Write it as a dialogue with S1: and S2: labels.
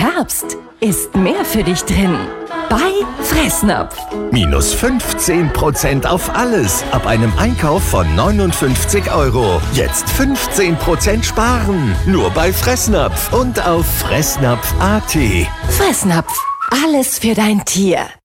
S1: Herbst ist mehr für dich drin. Bei Fressnapf.
S2: Minus 15% auf alles ab einem Einkauf von 59 €. Jetzt 15% sparen. Nur bei Fressnapf und auf fressnapf.at.
S1: Fressnapf. Alles für dein Tier.